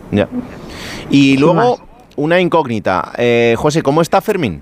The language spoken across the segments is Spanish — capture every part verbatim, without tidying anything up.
Ya. Y luego, una incógnita. Eh, José, ¿cómo está Fermín?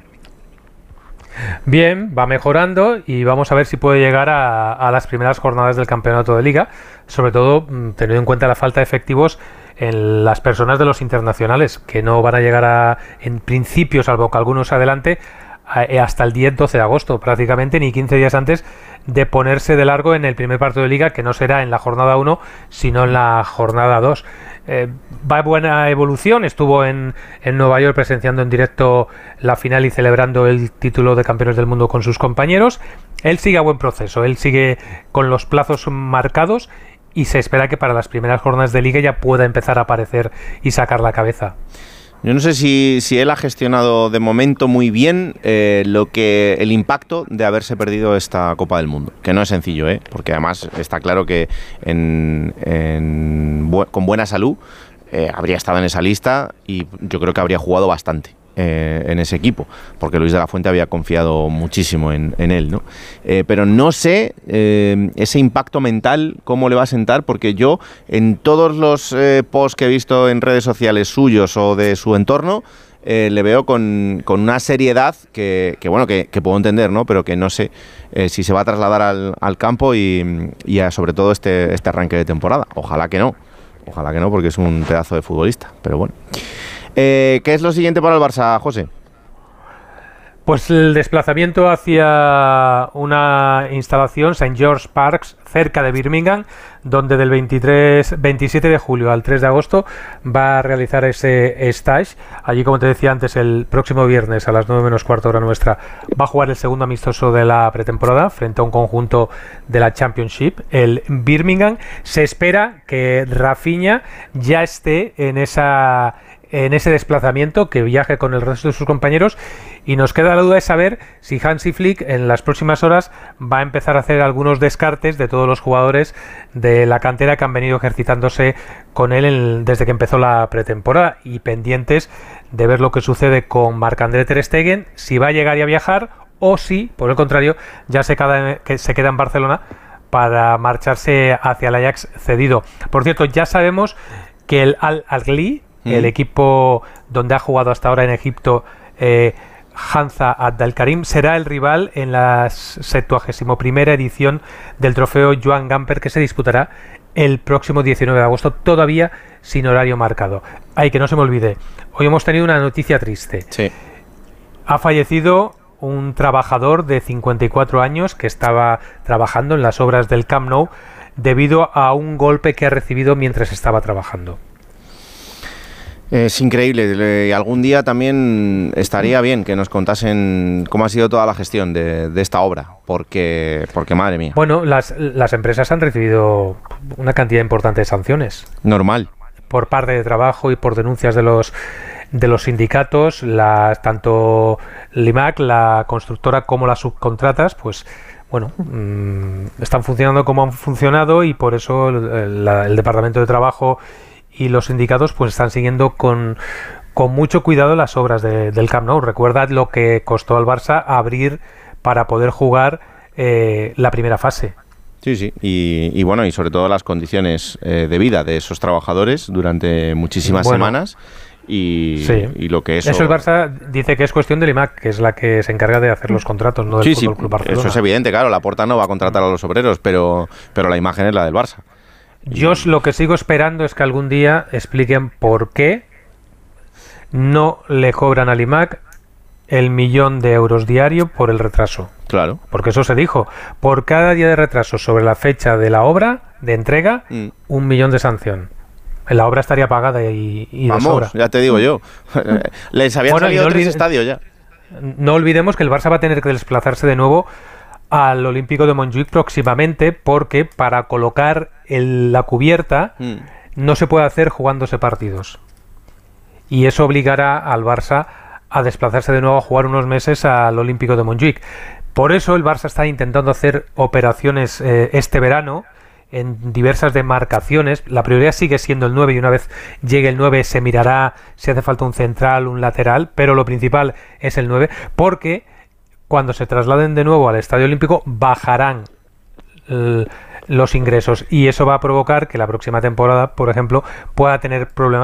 Bien, va mejorando y vamos a ver si puede llegar a, a las primeras jornadas del campeonato de liga, sobre todo teniendo en cuenta la falta de efectivos en las personas de los internacionales, que no van a llegar a, en principio, salvo que algunos adelante, a, hasta el diez doce de agosto, prácticamente ni quince días antes de ponerse de largo en el primer partido de liga, que no será en la jornada uno, sino en la jornada dos. Eh, va buena evolución, estuvo en, en Nueva York presenciando en directo la final y celebrando el título de campeones del mundo con sus compañeros. Él sigue a buen proceso, él sigue con los plazos marcados y se espera que para las primeras jornadas de liga ya pueda empezar a aparecer y sacar la cabeza. Yo no sé si, si él ha gestionado de momento muy bien eh, lo que el impacto de haberse perdido esta Copa del Mundo, que no es sencillo, ¿eh? Porque además está claro que en, en, bu- con buena salud eh, habría estado en esa lista y yo creo que habría jugado bastante eh, en ese equipo, porque Luis de la Fuente había confiado muchísimo en, en él, ¿no? Eh, pero no sé eh, ese impacto mental cómo le va a sentar, porque yo en todos los eh, posts que he visto en redes sociales suyos o de su entorno eh, le veo con, con una seriedad que, que bueno, que, que puedo entender, ¿no? Pero que no sé eh, si se va a trasladar al, al campo y, y a, sobre todo este, este arranque de temporada. Ojalá que no, ojalá que no, porque es un pedazo de futbolista, pero bueno. Eh, ¿Qué es lo siguiente para el Barça, José? Pues el desplazamiento hacia una instalación, Saint George Parks, cerca de Birmingham, donde del veintitrés, veintisiete de julio al tres de agosto va a realizar ese stage. Allí, como te decía antes, el próximo viernes a las nueve menos cuarto hora nuestra va a jugar el segundo amistoso de la pretemporada frente a un conjunto de la Championship, el Birmingham. Se espera que Rafinha ya esté en esa... en ese desplazamiento, que viaje con el resto de sus compañeros, y nos queda la duda de saber si Hansi Flick en las próximas horas va a empezar a hacer algunos descartes de todos los jugadores de la cantera que han venido ejercitándose con él en, desde que empezó la pretemporada, y pendientes de ver lo que sucede con Marc-André ter Stegen, si va a llegar y a viajar o si, por el contrario, ya se queda, que se queda en Barcelona para marcharse hacia el Ajax cedido. Por cierto, ya sabemos que el Al-Ahly, el equipo donde ha jugado hasta ahora en Egipto, eh, Hansa Abdelkarim, será el rival en la septuagésima primera edición del trofeo Joan Gamper, que se disputará el próximo diecinueve de agosto, todavía sin horario marcado. Ay, que no se me olvide, hoy hemos tenido una noticia triste. Sí. Ha fallecido un trabajador de cincuenta y cuatro años que estaba trabajando en las obras del Camp Nou debido a un golpe que ha recibido mientras estaba trabajando. Es increíble. Algún día también estaría bien que nos contasen cómo ha sido toda la gestión de, de esta obra, porque, porque madre mía. Bueno, las, las empresas han recibido una cantidad importante de sanciones. Normal. Por parte de trabajo y por denuncias de los de los sindicatos, las, tanto Limac, la constructora, como las subcontratas, pues bueno, mmm, están funcionando como han funcionado, y por eso el, la, el Departamento de Trabajo y los sindicatos pues están siguiendo con, con mucho cuidado las obras de, del Camp Nou. Recuerda lo que costó al Barça abrir para poder jugar eh, la primera fase. Sí, sí, y, y bueno, y sobre todo las condiciones eh, de vida de esos trabajadores durante muchísimas bueno, semanas y, sí. y lo que eso... Eso el Barça dice que es cuestión del I M A C, que es la que se encarga de hacer los contratos, no del sí, Fútbol sí, Club Barcelona. Eso es evidente, claro, Laporta no va a contratar a los obreros, pero, pero la imagen es la del Barça. Yo lo que sigo esperando es que algún día expliquen por qué no le cobran al I M A C el millón de euros diario por el retraso. Claro. Porque eso se dijo. Por cada día de retraso sobre la fecha de la obra de entrega, mm. un millón de sanción. La obra estaría pagada y, y Vamos, de sobra. Ya te digo yo. Les habían bueno, salido no tres olvide- estadios ya. No olvidemos que el Barça va a tener que desplazarse de nuevo al Olímpico de Montjuic próximamente, porque para colocar el, la cubierta mm. no se puede hacer jugándose partidos, y eso obligará al Barça a desplazarse de nuevo a jugar unos meses al Olímpico de Montjuic. Por eso el Barça está intentando hacer operaciones eh, este verano en diversas demarcaciones. La prioridad sigue siendo el nueve, y una vez llegue el nueve se mirará si hace falta un central, un lateral, pero lo principal es el nueve, porque cuando se trasladen de nuevo al Estadio Olímpico bajarán l- los ingresos, y eso va a provocar que la próxima temporada, por ejemplo, pueda tener problemas